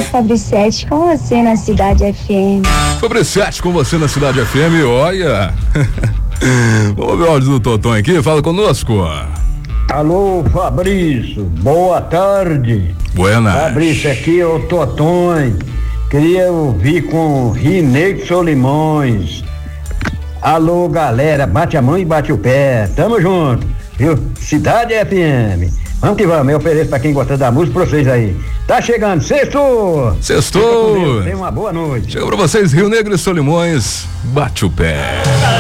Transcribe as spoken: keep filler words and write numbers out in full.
Fabricete, com você na Cidade F M. Fabricete com você na Cidade F M, olha. Vamos ver o áudio do Toton aqui, fala conosco. Alô, Fabrício, boa tarde. Buenas. Fabrício, aqui é o Toton. Queria ouvir com Rinei Solimões. Alô, galera, bate a mão e bate o pé. Tamo junto, viu? Cidade F M. Vamos que vamos, eu ofereço pra quem gosta da música pra vocês aí. Tá chegando, sextou! Sextou! Tenha uma boa noite. Chega pra vocês, Rio Negro e Solimões, bate o pé.